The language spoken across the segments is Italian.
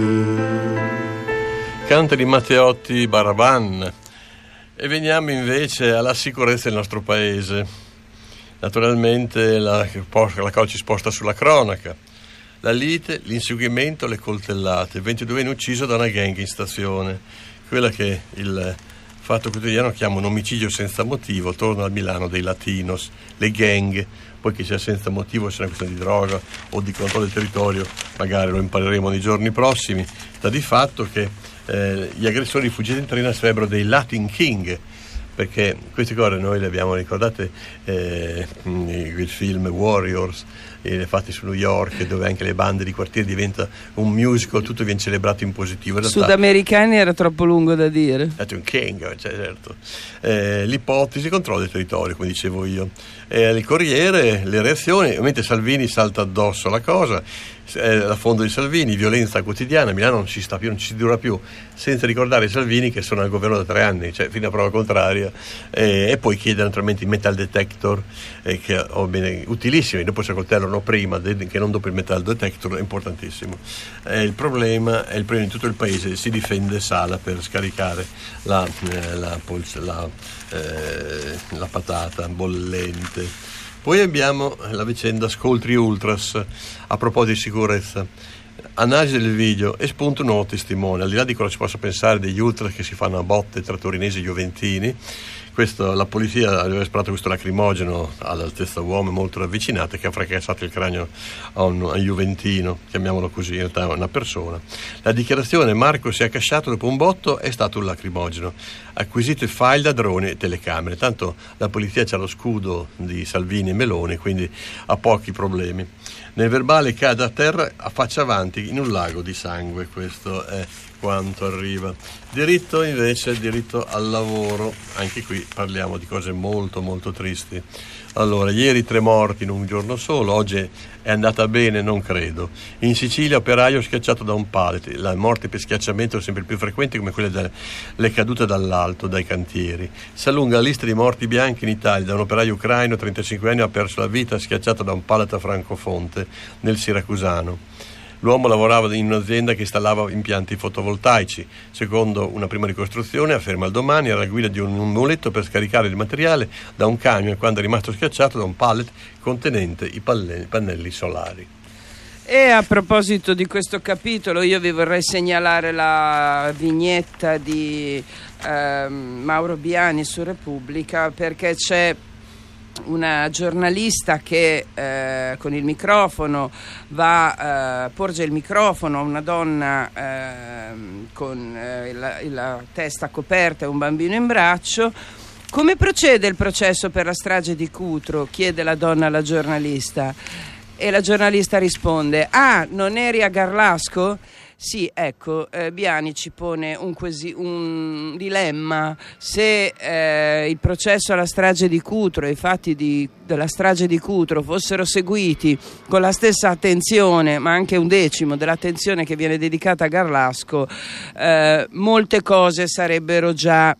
Canta di Matteotti Baraban. E veniamo invece alla sicurezza del nostro paese. Naturalmente la cosa ci sposta sulla cronaca. La lite, l'inseguimento, le coltellate. 22enne ucciso da una gang in stazione. Quella che il Fatto Quotidiano chiama un omicidio senza motivo. Torna a Milano dei Latinos, le gang. Poi che sia senza motivo, se è una questione di droga o di controllo del territorio, magari lo impareremo nei giorni prossimi. Sta di fatto che gli aggressori fuggiti in treno sarebbero dei Latin King, perché queste cose noi le abbiamo ricordate il film Warriors, fatti su New York, dove anche le bande di quartiere diventa un musical, tutto viene celebrato in positivo. In realtà, sudamericani era troppo lungo da dire. Un king, cioè, certo. L'ipotesi, controllo del territorio, come dicevo io. Il Corriere, le reazioni, ovviamente Salvini salta addosso la cosa, la fondo di Salvini, violenza quotidiana, Milano non ci sta più, non ci dura più, senza ricordare i Salvini che sono al governo da 3 anni, cioè fino a prova contraria, e poi chiede naturalmente il metal detector, che utilissimo, dopo si accoltellano prima che non dopo il metal detector, è importantissimo. Il problema di tutto il paese, si difende Sala per scaricare la patata bollente. Poi abbiamo la vicenda Scoltri Ultras, a proposito di sicurezza. Analisi del video e spunto un nuovo testimone, al di là di cosa si possa pensare degli ultras che si fanno a botte tra torinesi e juventini. La polizia aveva sparato questo lacrimogeno all'altezza uomo molto ravvicinata, che ha fracassato il cranio a un juventino, chiamiamolo così, in realtà è una persona. La dichiarazione: Marco si è accasciato dopo un botto, è stato un lacrimogeno. Acquisito il file da droni e telecamere. Tanto la polizia c'ha lo scudo di Salvini e Meloni, quindi ha pochi problemi. Nel verbale cade a terra a faccia avanti in un lago di sangue. Questo è quanto arriva. Diritto invece, diritto al lavoro. Anche qui parliamo di cose molto molto tristi. Allora, ieri 3 morti in un giorno solo, oggi è andata bene, non credo. In Sicilia operaio schiacciato da un pallet. Le morti per schiacciamento sono sempre più frequenti, come quelle delle cadute dall'alto, dai cantieri. Si allunga la lista di morti bianchi in Italia. Da un operaio ucraino, 35 anni, ha perso la vita schiacciato da un pallet a Francofonte, nel Siracusano. L'uomo lavorava in un'azienda che installava impianti fotovoltaici. Secondo una prima ricostruzione, afferma il Domani, era alla guida di un muletto per scaricare il materiale da un camion quando è rimasto schiacciato da un pallet contenente i pannelli solari. E a proposito di questo capitolo, io vi vorrei segnalare la vignetta di Mauro Biani su Repubblica, perché c'è una giornalista che con il microfono porge il microfono a una donna con la testa coperta e un bambino in braccio. Come procede il processo per la strage di Cutro? Chiede la donna alla giornalista, e la giornalista risponde: ah, non eri a Garlasco? Sì, ecco, Biani ci pone un dilemma. Se il processo alla strage di Cutro e i fatti della strage di Cutro fossero seguiti con la stessa attenzione, ma anche 1/10 dell'attenzione che viene dedicata a Garlasco, molte cose sarebbero già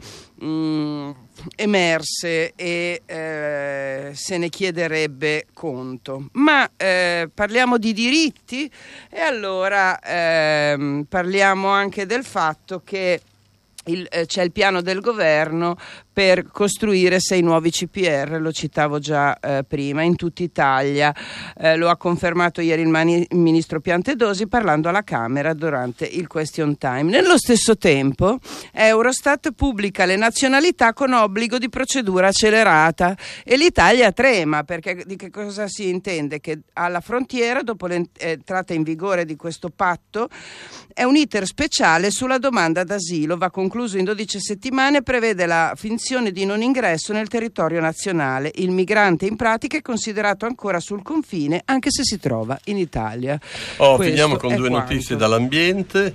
emerse e se ne chiederebbe conto. Ma parliamo di diritti, e allora parliamo anche del fatto che c'è il piano del governo per costruire 6 nuovi CPR, lo citavo già prima, in tutta Italia. Lo ha confermato ieri il ministro Piantedosi parlando alla Camera durante il question time. Nello stesso tempo Eurostat pubblica le nazionalità con obbligo di procedura accelerata e l'Italia trema, perché di che cosa si intende? Che alla frontiera, dopo l'entrata in vigore di questo patto, è un iter speciale sulla domanda d'asilo, va concluso in 12 settimane e prevede la finzione di non ingresso nel territorio nazionale. Il migrante in pratica è considerato ancora sul confine, anche se si trova in Italia. Finiamo con 2 notizie dall'ambiente.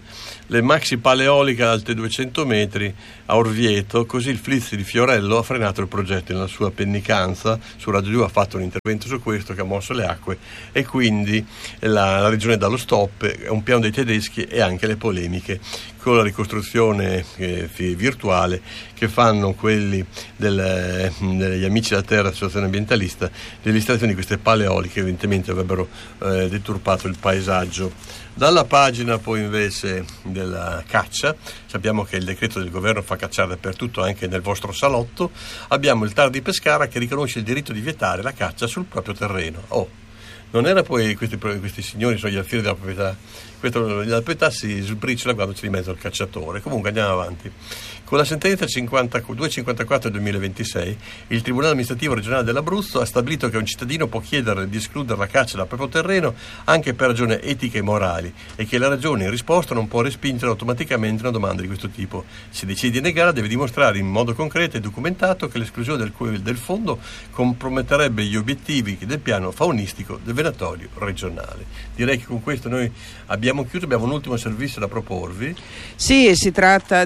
le maxi pale eoliche alte 200 metri a Orvieto, così il Flitz di Fiorello ha frenato il progetto nella sua pennicanza. Su Radio 2 ha fatto un intervento su questo che ha mosso le acque, e quindi la regione dà lo stop, è un piano dei tedeschi, e anche le polemiche con la ricostruzione virtuale che fanno quelli degli Amici della Terra, associazione ambientalista, dell'installazione di queste pale eoliche che evidentemente avrebbero deturpato il paesaggio. Dalla pagina poi invece della caccia, sappiamo che il decreto del governo fa cacciare dappertutto, anche nel vostro salotto. Abbiamo il TAR di Pescara che riconosce il diritto di vietare la caccia sul proprio terreno. Non era poi questi signori sono gli alfieri della proprietà? La proprietà si sbriciola quando c'è di mezzo il cacciatore. Comunque andiamo avanti. Con la sentenza 254 del 2026, il Tribunale amministrativo regionale dell'Abruzzo ha stabilito che un cittadino può chiedere di escludere la caccia dal proprio terreno anche per ragioni etiche e morali, e che la Regione in risposta non può respingere automaticamente una domanda di questo tipo. Se decide di negare, deve dimostrare in modo concreto e documentato che l'esclusione del fondo comprometterebbe gli obiettivi del piano faunistico del venatorio regionale. Direi che con questo noi abbiamo chiuso. Abbiamo un ultimo servizio da proporvi. Sì, si tratta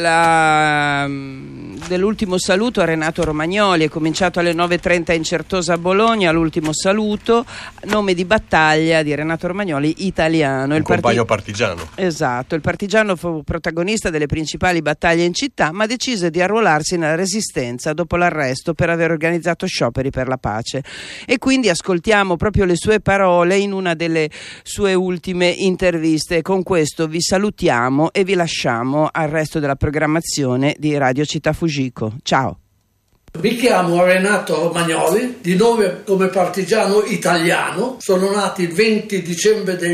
dell'ultimo saluto a Renato Romagnoli. È cominciato alle 9:30 in Certosa a Bologna, l'ultimo saluto, nome di battaglia di Renato Romagnoli, italiano. Un compagno partigiano. Esatto, il partigiano fu protagonista delle principali battaglie in città, ma decise di arruolarsi nella Resistenza dopo l'arresto per aver organizzato scioperi per la pace. E quindi ascoltiamo proprio le sue parole in una delle sue ultime interviste. Con questo vi salutiamo e vi lasciamo al resto della programmazione di Radio Città Fujiko. Ciao. Mi chiamo Renato Romagnoli, di nome come partigiano italiano. Sono nato il 20 dicembre del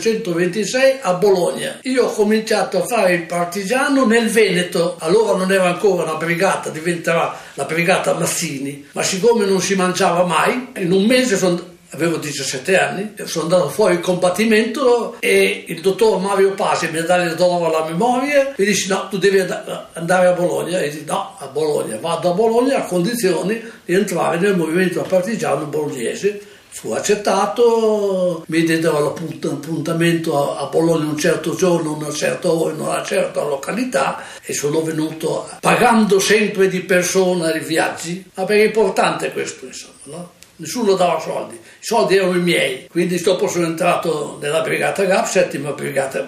1926 a Bologna. Io ho cominciato a fare il partigiano nel Veneto. Allora non era ancora una brigata, diventerà la brigata Mazzini. Ma siccome non si mangiava mai, in un mese avevo 17 anni, sono andato fuori il combattimento e il dottor Mario Pasi, medaglia d'oro alla memoria, mi dice: no, tu devi andare a Bologna. E dico: no, a Bologna, vado a Bologna a condizioni di entrare nel movimento partigiano bolognese. Fu accettato, mi diedero l'appuntamento a Bologna un certo giorno, una certa ora, in una certa località, e sono venuto pagando sempre di persona i viaggi. Ma perché è importante questo, insomma, no? Nessuno dava soldi, i soldi erano i miei, quindi dopo sono entrato nella Brigata GAP, settima Brigata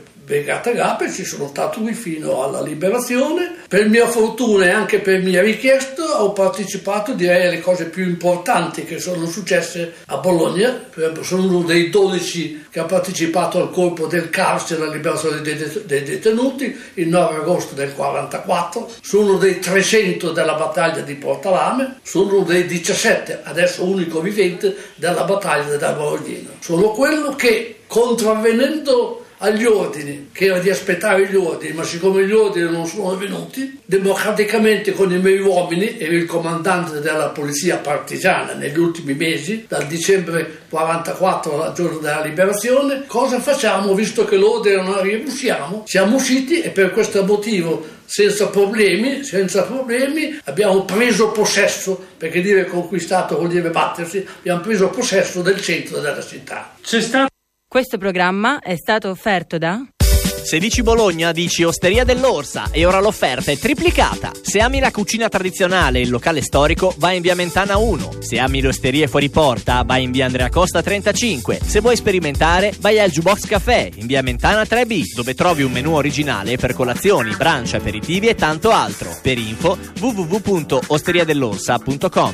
GAP, e ci sono stato qui fino alla liberazione. Per mia fortuna e anche per mia richiesta ho partecipato, direi, alle cose più importanti che sono successe a Bologna. Sono uno dei 12 che ha partecipato al colpo del carcere, alla liberazione dei detenuti, il 9 agosto del 1944. Sono uno dei 300 della battaglia di Portalame. Sono uno dei 17, adesso unico vivente, della battaglia del Bolognino. Sono quello che, contravvenendo agli ordini, che era di aspettare gli ordini, ma siccome gli ordini non sono venuti, democraticamente con i miei uomini, ero il comandante della polizia partigiana negli ultimi mesi, dal dicembre 1944 al giorno della liberazione, cosa facciamo? Visto che l'ordine non arriva, siamo usciti, e per questo motivo senza problemi abbiamo preso possesso, perché dire conquistato vuol dire battersi, abbiamo preso possesso del centro della città. Questo programma è stato offerto da... Se dici Bologna, dici Osteria dell'Orsa, e ora l'offerta è triplicata. Se ami la cucina tradizionale e il locale storico, vai in via Mentana 1. Se ami le osterie fuori porta, vai in via Andrea Costa 35. Se vuoi sperimentare, vai al Jukebox Café in via Mentana 3B, dove trovi un menù originale per colazioni, brunch, aperitivi e tanto altro. Per info www.osteriadell'orsa.com.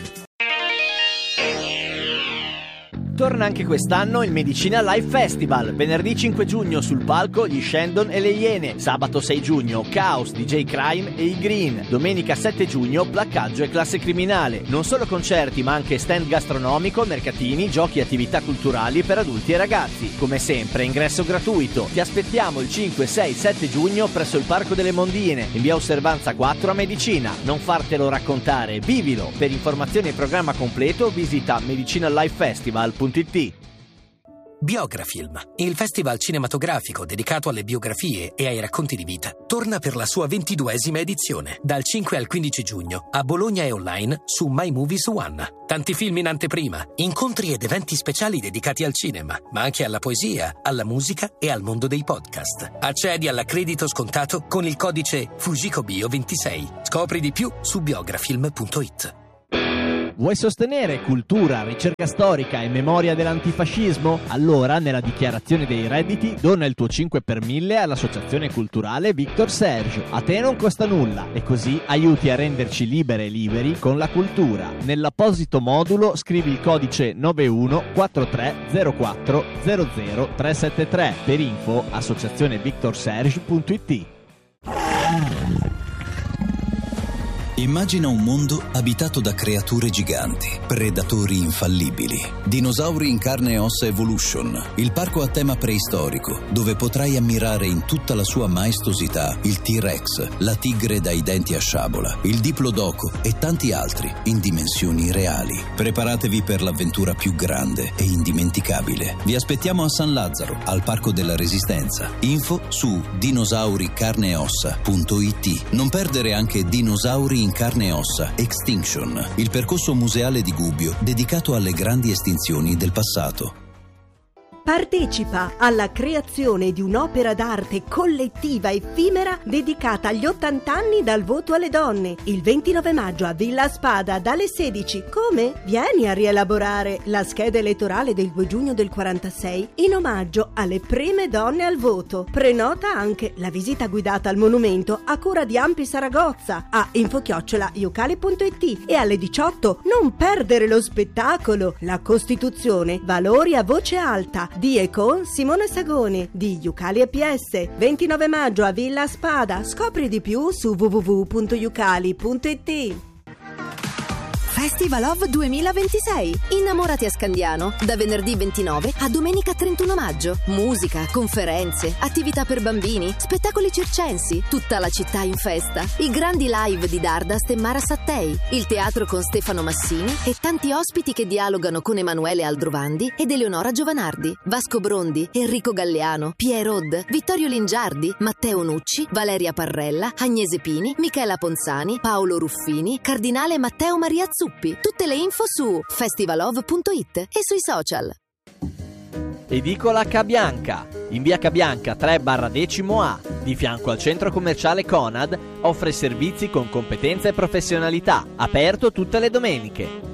Torna anche quest'anno il Medicina Live Festival. Venerdì 5 giugno sul palco gli Shandon e le Iene. Sabato 6 giugno Chaos, DJ Crime e i Green. Domenica 7 giugno Placcaggio e Classe Criminale. Non solo concerti ma anche stand gastronomico, mercatini, giochi e attività culturali per adulti e ragazzi. Come sempre ingresso gratuito. Ti aspettiamo il 5, 6, 7 giugno presso il Parco delle Mondine in via Osservanza 4 a Medicina. Non fartelo raccontare, vivilo. Per informazioni e programma completo visita medicinalifefestival.it. Biografilm, il festival cinematografico dedicato alle biografie e ai racconti di vita, torna per la sua 22esima edizione, dal 5 al 15 giugno, a Bologna e online su My Movies One. Tanti film in anteprima, incontri ed eventi speciali dedicati al cinema, ma anche alla poesia, alla musica e al mondo dei podcast. Accedi all'accredito scontato con il codice FUJICOBIO26. Scopri di più su biografilm.it. Vuoi sostenere cultura, ricerca storica e memoria dell'antifascismo? Allora, nella dichiarazione dei redditi, dona il tuo 5 per 1000 all'associazione culturale Victor Serge. A te non costa nulla e così aiuti a renderci libere e liberi con la cultura. Nell'apposito modulo scrivi il codice 914304 00373. Per info associazionevictorserge.it. Immagina un mondo abitato da creature giganti, predatori infallibili. Dinosauri in carne e ossa Evolution, il parco a tema preistorico, dove potrai ammirare in tutta la sua maestosità il T-Rex, la tigre dai denti a sciabola, il Diplodocus e tanti altri in dimensioni reali. Preparatevi per l'avventura più grande e indimenticabile. Vi aspettiamo a San Lazzaro, al Parco della Resistenza. Info su dinosauricarneeossa.it. Non perdere anche Dinosauri in carne e ossa Extinction, il percorso museale di Gubbio dedicato alle grandi estinzioni del passato. Partecipa alla creazione di un'opera d'arte collettiva effimera dedicata agli 80 anni dal voto alle donne. Il 29 maggio a Villa Spada dalle 16. Come? Vieni a rielaborare la scheda elettorale del 2 giugno del 46 in omaggio alle prime donne al voto. Prenota anche la visita guidata al monumento a cura di Ampi Saragozza a info@iucali.it e alle 18 non perdere lo spettacolo La Costituzione, valori a voce alta di e con Simone Sagoni di Iucali EPS. 29 maggio a Villa Spada. Scopri di più su www.iucali.it. Festival of 2026. Innamorati a Scandiano da venerdì 29 a domenica 31 maggio. Musica, conferenze, attività per bambini, spettacoli circensi, tutta la città in festa. I grandi live di Dardast e Mara Sattei, il teatro con Stefano Massini e tanti ospiti che dialogano con Emanuele Aldrovandi ed Eleonora Giovanardi, Vasco Brondi, Enrico Galleano, Piero Od, Vittorio Lingiardi, Matteo Nucci, Valeria Parrella, Agnese Pini, Michela Ponzani, Paolo Ruffini, Cardinale Matteo Maria Zuppi. Tutte le info su festivalov.it e sui social. Edicola Cabianca. In via Cabianca 3/10A, di fianco al centro commerciale Conad, offre servizi con competenza e professionalità, aperto tutte le domeniche.